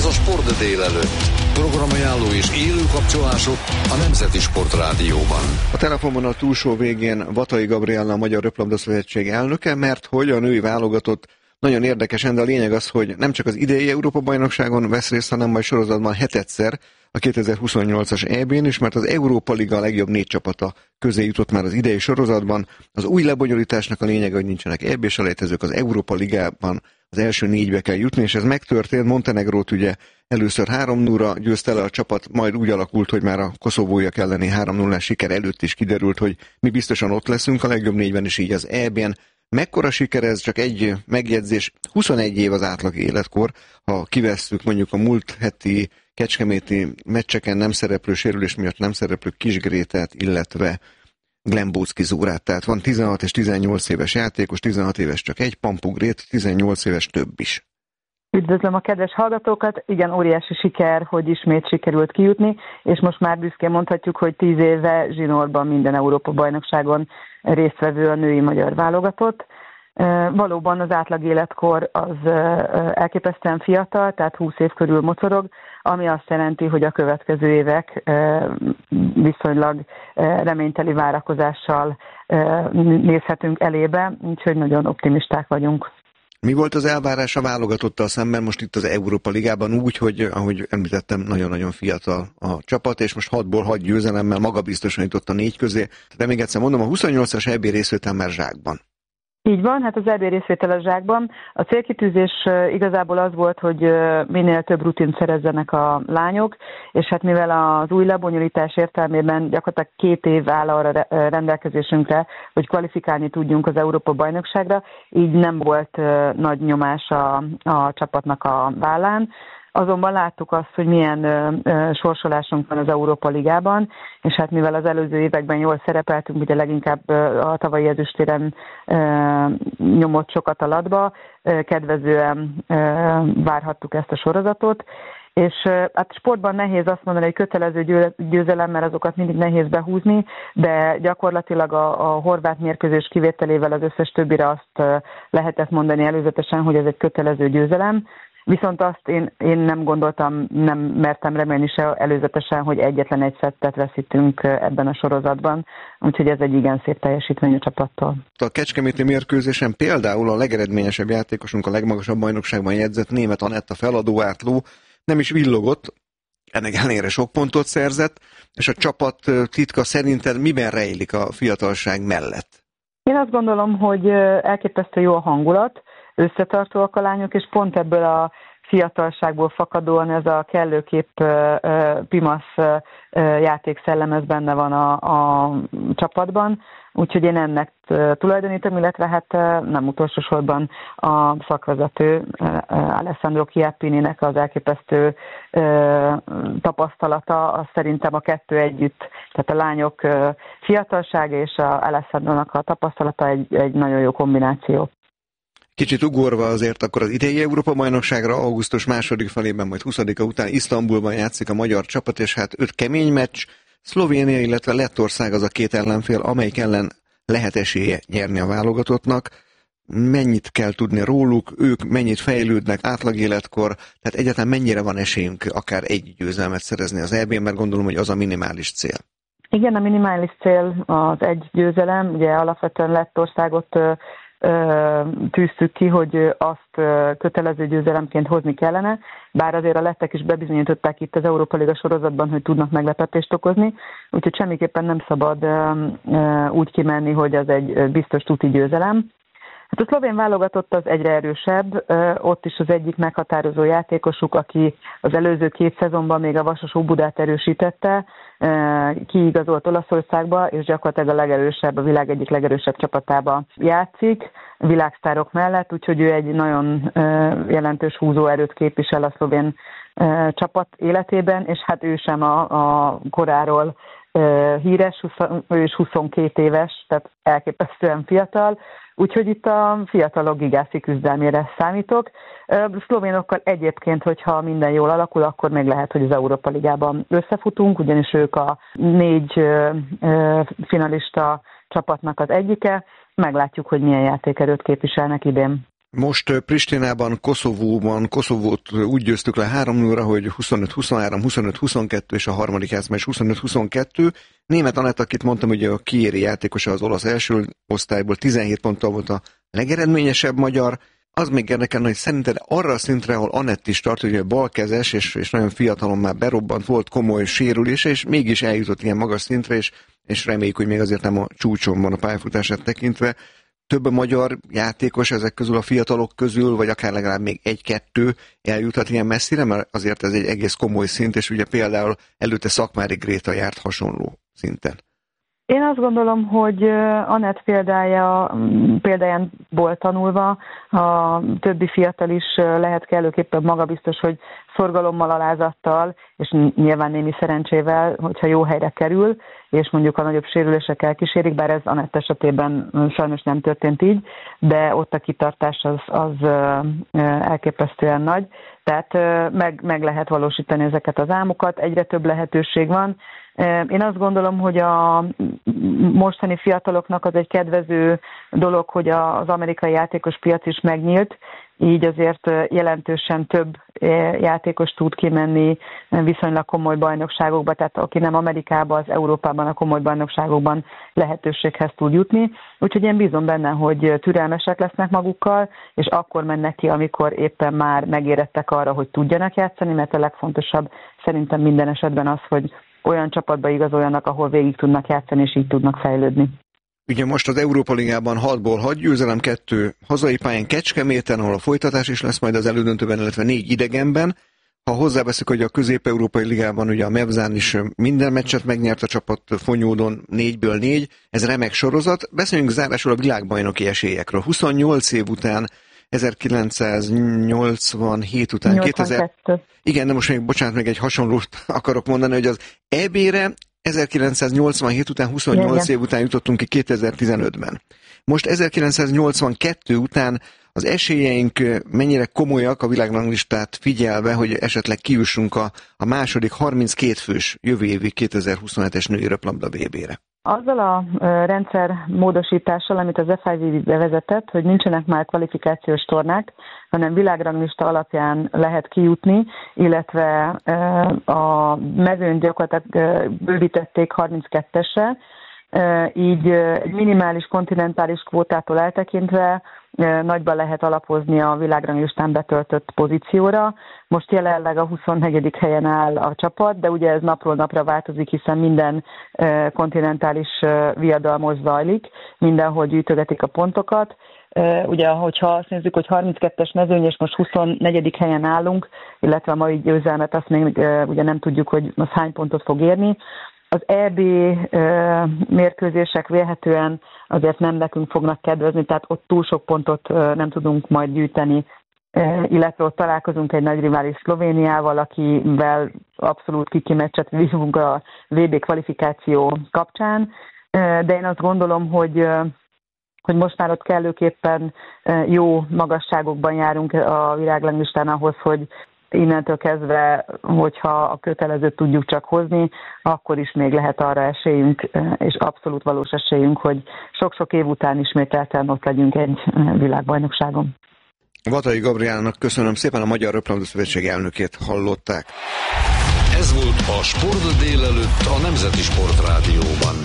a Sport délelőtt. Programajánló és élő kapcsolások a Nemzeti Sport Rádióban. A telefonban a túlsó végén Vatai Gabriella, a Magyar Röplabda Szövetség elnöke, mert hogy a női válogatott nagyon érdekesen, de a lényeg az, hogy nem csak az idei Európa-bajnokságon vesz részt, hanem majd sorozatban hetedszer a 2028-as EB-n is, mert az Európa Liga a legjobb 4 csapata közé jutott már az idei sorozatban. Az új lebonyolításnak a lényege, hogy nincsenek EB-selejtezők, az Európa Ligában az első 4-be kell jutni, és ez megtörtént. Montenegrót ugye először 3-0-ra győzte le a csapat, majd úgy alakult, hogy már a koszovóiak elleni 3-0-ás siker előtt is kiderült, hogy mi biztosan ott leszünk a legjobb 4-ben is, így az EB-n. Mekkora siker ez? Csak egy megjegyzés, 21 év az átlag életkor, ha kivesszük mondjuk a múlt heti kecskeméti meccseken nem szereplő, sérülés miatt nem szereplő Kisgrétát, illetve Glenbóczki Zórát. Tehát van 16 és 18 éves játékos, 16 éves csak egy, Pampu Grét, 18 éves több is. Üdvözlöm a kedves hallgatókat! Igen, óriási siker, hogy ismét sikerült kijutni, és most már büszkén mondhatjuk, hogy 10 éve zsinórban minden Európa-bajnokságon résztvevő a női magyar válogatott. Valóban az átlag életkor az elképesztően fiatal, tehát 20 év körül mocorog, ami azt jelenti, hogy a következő évek viszonylag reményteli várakozással nézhetünk elébe, úgyhogy nagyon optimisták vagyunk. Mi volt az elvárás a válogatottal szemben most itt az Európa Ligában úgy, hogy ahogy említettem, nagyon-nagyon fiatal a csapat, és most 6-ból 6 győzelemmel magabiztosan jutott a 4 közé. De még egyszer mondom, a 28-as EB részvétel már zsákban. Így van, hát az EB részvétel a zsákban. A célkitűzés igazából az volt, hogy minél több rutint szerezzenek a lányok, és hát mivel az új lebonyolítás értelmében gyakorlatilag 2 év áll arra rendelkezésünkre, hogy kvalifikálni tudjunk az Európa-bajnokságra, így nem volt nagy nyomás a csapatnak a vállán. Azonban láttuk azt, hogy milyen sorsolásunk van az Európa Ligában, és hát mivel az előző években jól szerepeltünk, ugye leginkább a tavalyi ezüstéren nyomott sokat a latba, kedvezően várhattuk ezt a sorozatot, és hát sportban nehéz azt mondani, hogy kötelező győzelem, mert azokat mindig nehéz behúzni, de gyakorlatilag a horvát mérkőzés kivételével az összes többire azt lehetett mondani előzetesen, hogy ez egy kötelező győzelem. Viszont azt én nem gondoltam, nem mertem remélni se előzetesen, hogy egyetlen egy szettet veszítünk ebben a sorozatban, úgyhogy ez egy igen szép teljesítmény a csapattól. A kecskeméti mérkőzésen például a legeredményesebb játékosunk, a legmagasabb bajnokságban jegyzett német Anetta feladóátló nem is villogott, ennek ellenére sok pontot szerzett, és a csapat titka szerinted miben rejlik a fiatalság mellett? Én azt gondolom, hogy elképesztő jó a hangulat, összetartóak a lányok, és pont ebből a fiatalságból fakadóan ez a kellőképp pimasz játékszellem, ez benne van a csapatban, úgyhogy én ennek tulajdonítom, illetve hát nem utolsó sorban a szakvezető Alessandro Chiappininek az elképesztő tapasztalata, az szerintem a kettő együtt, tehát a lányok fiatalsága és a Alessandronak a tapasztalata egy nagyon jó kombináció. Kicsit ugorva azért akkor az idei Európa-bajnokságra augusztus második felében, majd 20-a után Isztambulban játszik a magyar csapat, és hát 5 kemény meccs, Szlovénia, illetve Lettország az a 2 ellenfél, amelyik ellen lehet esélye nyerni a válogatottnak. Mennyit kell tudni róluk, ők mennyit fejlődnek, átlagéletkor, tehát egyáltalán mennyire van esélyünk akár egy győzelmet szerezni az EB-n, mert gondolom, hogy az a minimális cél. Igen, a minimális cél az egy győzelem, ugye alapvetően Lettországot tűztük ki, hogy azt kötelező győzelemként hozni kellene, bár azért a lettek is bebizonyították itt az Európa Liga sorozatban, hogy tudnak meglepetést okozni, úgyhogy semmiképpen nem szabad úgy kimenni, hogy az egy biztos tuti győzelem. Hát a szlovén válogatott az egyre erősebb, ott is az egyik meghatározó játékosuk, aki az előző 2 szezonban még a Vasas Óbudát erősítette, kiigazolt Olaszországba, és gyakorlatilag a legerősebb, a világ egyik legerősebb csapatába játszik, világsztárok mellett, úgyhogy ő egy nagyon jelentős húzóerőt képvisel a szlovén csapat életében, és hát ő sem a koráról híres, ő is 22 éves, tehát elképesztően fiatal, úgyhogy itt a fiatalok gigászi küzdelmére számítok. Szlovénokkal egyébként, hogyha minden jól alakul, akkor még lehet, hogy az Európa Ligában összefutunk, ugyanis ők a 4 finalista csapatnak az egyike. Meglátjuk, hogy milyen játékerőt képviselnek idén. Most Pristinában, Koszovót úgy győztük le 3-0-ra, hogy 25-23, 25-22, és a harmadik játszma is 25-22. Németh Anett, akit mondtam, hogy a Chieri játékosa az olasz első osztályból, 17 ponttal volt a legeredményesebb magyar. Az még érdekelne, hogy szerinted arra a szintre, ahol Anett is tart, hogy balkezes, és nagyon fiatalon már berobbant, volt komoly sérülése, és mégis eljutott ilyen magas szintre, és reméljük, hogy még azért nem a csúcson van a pályafutását tekintve. Több a magyar játékos ezek közül a fiatalok közül, vagy akár legalább még 1-2 eljuthat ilyen messzire, mert azért ez egy egész komoly szint, és ugye például előtte Szakmári Gréta járt hasonló szinten. Én azt gondolom, hogy Anett példájából tanulva a többi fiatal is lehet kellőképpen magabiztos, hogy szorgalommal, alázattal, és nyilván némi szerencsével, hogyha jó helyre kerül, és mondjuk a nagyobb sérülések elkísérik, bár ez Anett esetében sajnos nem történt így, de ott a kitartás az elképesztően nagy, tehát meg lehet valósítani ezeket az álmokat, egyre több lehetőség van. Én azt gondolom, hogy a mostani fiataloknak az egy kedvező dolog, hogy az amerikai játékos piac is megnyílt, így azért jelentősen több játékos tud kimenni viszonylag komoly bajnokságokba, tehát aki nem Amerikában, az Európában, a komoly bajnokságokban lehetőséghez tud jutni. Úgyhogy én bízom benne, hogy türelmesek lesznek magukkal, és akkor mennek ki, amikor éppen már megérettek arra, hogy tudjanak játszani, mert a legfontosabb szerintem minden esetben az, hogy olyan csapatba igazoljanak, ahol végig tudnak játszani, és így tudnak fejlődni. Ugye most az Európa Ligában 6-ból 6 győzelem, 2 hazai pályán Kecskeméten, ahol a folytatás is lesz majd az elődöntőben, illetve 4 idegenben. Ha hozzáveszünk, hogy a Közép-Európai Ligában ugye a Mevzán is minden meccset megnyert a csapat Fonyódon 4-ből 4, ez remek sorozat. Beszéljünk zárásul a világbajnoki esélyekről. 28 év után 1987 után 82. Igen, de most még, még egy hasonlót akarok mondani, hogy az EB-re 1987 után 28 év után jutottunk ki 2015-ben. Most 1982 után az esélyeink mennyire komolyak a világranglistát figyelve, hogy esetleg kijussunk a második 32 fős jövő évi 2027-es női röplabda VB-re? Azzal a rendszer módosítással, amit az FIVB bevezetett, hogy nincsenek már kvalifikációs tornák, hanem világranglista alapján lehet kijutni, illetve a mezőnyt gyakorlatilag bővítették 32-esre, így egy minimális kontinentális kvótától eltekintve nagyban lehet alapozni a világranglistán betöltött pozícióra. Most jelenleg a 24. helyen áll a csapat, de ugye ez napról napra változik, hiszen minden kontinentális viadalmos zajlik, mindenhol gyűjtögetik a pontokat. Ugye, hogyha azt nézzük, hogy 32-es mezőny, és most 24. helyen állunk, illetve a mai győzelmet, azt még ugye nem tudjuk, hogy az hány pontot fog érni. Az EB mérkőzések vélhetően azért nem nekünk fognak kedvezni, tehát ott túl sok pontot nem tudunk majd gyűjteni, illetve ott találkozunk egy nagy rivális Szlovéniával, akivel abszolút kiki-meccset vívunk a VB kvalifikáció kapcsán, de én azt gondolom, hogy most már ott kellőképpen jó magasságokban járunk a világranglistán ahhoz, hogy innentől kezdve, hogyha a kötelezőt tudjuk csak hozni, akkor is még lehet arra esélyünk, és abszolút valós esélyünk, hogy sok-sok év után ismételten ott legyünk egy világbajnokságon. Vatai Gabrielnak köszönöm szépen, a Magyar Röplabda Szövetség elnökét hallották. Ez volt a Sport délelőtt a Nemzeti Sportrádióban.